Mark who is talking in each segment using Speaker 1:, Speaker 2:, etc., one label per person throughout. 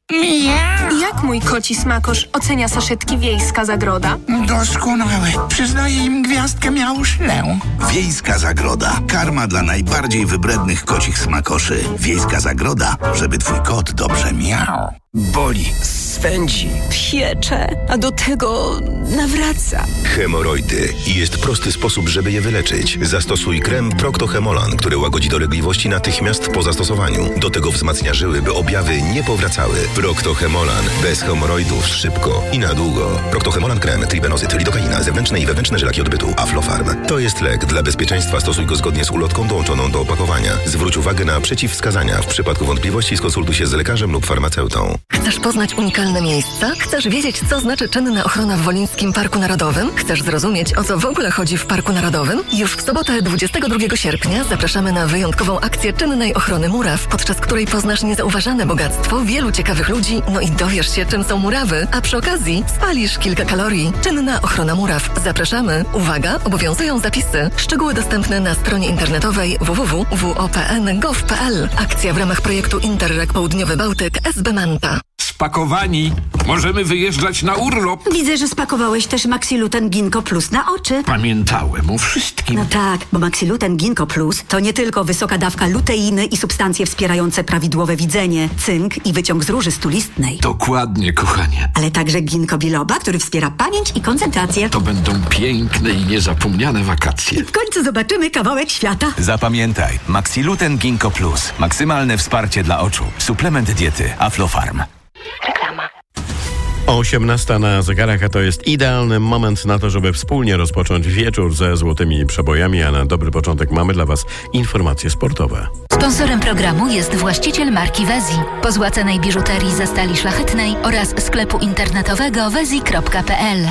Speaker 1: Miau.
Speaker 2: Jak mój koci smakosz ocenia saszetki Wiejska Zagroda?
Speaker 1: Doskonałe. Przyznaję im gwiazdkę miauszlę.
Speaker 3: Wiejska Zagroda. Karma dla najbardziej wybrednych kocich smakoszy. Wiejska Zagroda, żeby twój kot dobrze miał.
Speaker 4: Boli, swędzi,
Speaker 5: piecze, a do tego nawraca.
Speaker 6: Hemoroidy. I jest prosty sposób, żeby je wyleczyć. Zastosuj krem Procto-Hemolan, który łagodzi dolegliwości natychmiast po zastosowaniu. Do tego wzmacnia żyły, by objawy nie powracały. Procto-Hemolan. Bez hemoroidów szybko i na długo. Procto-Hemolan krem, tribenozyt, lidokaina, zewnętrzne i wewnętrzne żylaki odbytu, Aflofarm. To jest lek. Dla bezpieczeństwa stosuj go zgodnie z ulotką dołączoną do opakowania. Zwróć uwagę na przeciwwskazania. W przypadku wątpliwości skonsultuj się z lekarzem lub farmaceutą.
Speaker 7: Chcesz poznać unikalne miejsca? Chcesz wiedzieć, co znaczy czynna ochrona w Wolińskim Parku Narodowym? Chcesz zrozumieć, o co w ogóle chodzi w Parku Narodowym? Już w sobotę 22 sierpnia zapraszamy na wyjątkową akcję czynnej ochrony muraw, podczas której poznasz niezauważane bogactwo wielu ciekawych ludzi, no i dowiesz się, czym są murawy, a przy okazji spalisz kilka kalorii. Czynna ochrona muraw. Zapraszamy. Uwaga, obowiązują zapisy. Szczegóły dostępne na stronie internetowej www.wopn.gov.pl. Akcja w ramach projektu Interreg Południowy Bałtyk SB Manta.
Speaker 8: Spakowani. Możemy wyjeżdżać na urlop.
Speaker 9: Widzę, że spakowałeś też Maxiluten Ginkgo Plus na oczy.
Speaker 8: Pamiętałem o wszystkim.
Speaker 9: No tak, bo Maxiluten Ginkgo Plus to nie tylko wysoka dawka luteiny i substancje wspierające prawidłowe widzenie, cynk i wyciąg z róży stulistnej.
Speaker 8: Dokładnie, kochanie.
Speaker 9: Ale także ginkgo biloba, który wspiera pamięć i koncentrację.
Speaker 8: To będą piękne i niezapomniane wakacje.
Speaker 9: W końcu zobaczymy kawałek świata.
Speaker 10: Zapamiętaj, Maxiluten Ginkgo Plus. Maksymalne wsparcie dla oczu. Suplement diety Aflofarm.
Speaker 11: Reklama.
Speaker 12: 18 na zegarach, a to jest idealny moment na to, żeby wspólnie rozpocząć wieczór ze złotymi przebojami, a na dobry początek mamy dla Was informacje sportowe.
Speaker 13: Sponsorem programu jest właściciel marki Wezi, pozłacanej biżuterii ze stali szlachetnej oraz sklepu internetowego wezi.pl.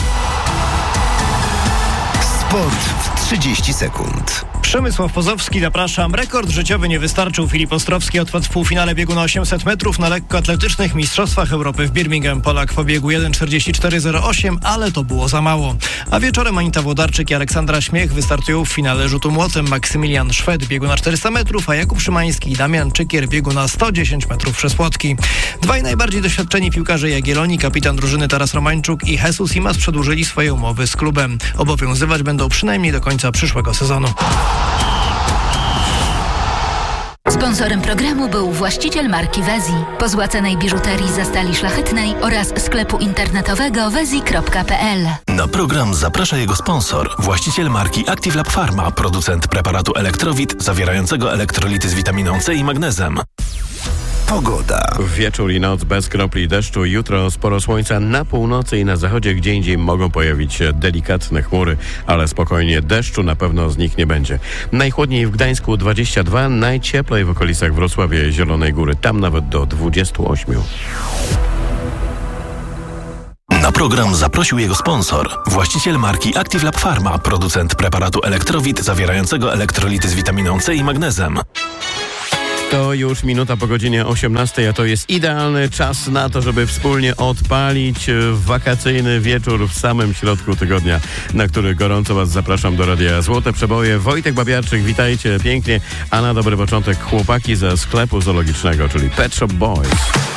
Speaker 14: Sport w 30 sekund.
Speaker 15: Przemysław Pozowski, zapraszam. Rekord życiowy nie wystarczył. Filip Ostrowski odpadł w półfinale biegu na 800 metrów na lekkoatletycznych Mistrzostwach Europy w Birmingham. Polak pobiegł 1:44:08, ale to było za mało. A wieczorem Anita Włodarczyk i Aleksandra Śmiech wystartują w finale rzutu młotem. Maksymilian Szwed biegu na 400 metrów, a Jakub Szymański i Damian Czykier biegu na 110 metrów przez płotki. Dwaj najbardziej doświadczeni piłkarze Jagiellonii, kapitan drużyny Taras Romańczuk i Jesus Imas przedłużyli swoje umowy z klubem. Obowiązywać będą przynajmniej do końca przyszłego sezonu.
Speaker 13: Sponsorem programu był właściciel marki Wezi, pozłacanej biżuterii ze stali szlachetnej oraz sklepu internetowego wezi.pl.
Speaker 14: Na program zaprasza jego sponsor, właściciel marki Active Lab Pharma, producent preparatu Elektrowit zawierającego elektrolity z witaminą C i magnezem.
Speaker 3: Pogoda.
Speaker 12: W wieczór i noc bez kropli deszczu. Jutro sporo słońca na północy i na zachodzie. Gdzie indziej mogą pojawić się delikatne chmury, ale spokojnie, deszczu na pewno z nich nie będzie. Najchłodniej w Gdańsku 22, najcieplej w okolicach Wrocławia i Zielonej Góry. Tam nawet do 28.
Speaker 14: Na program zaprosił jego sponsor, właściciel marki Active Lab Pharma, producent preparatu Elektrowit zawierającego elektrolity z witaminą C i magnezem.
Speaker 12: To już minuta po godzinie 18, a to jest idealny czas na to, żeby wspólnie odpalić wakacyjny wieczór w samym środku tygodnia, na który gorąco Was zapraszam do Radia Złote Przeboje. Wojtek Babiarczyk, witajcie pięknie, a na dobry początek chłopaki ze sklepu zoologicznego, czyli Pet Shop Boys.